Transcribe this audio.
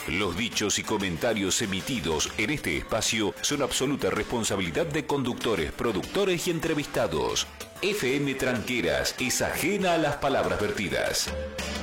Los dichos y comentarios emitidos en este espacio son absoluta responsabilidad de conductores, productores y entrevistados. FM Tranqueras es ajena a las palabras vertidas.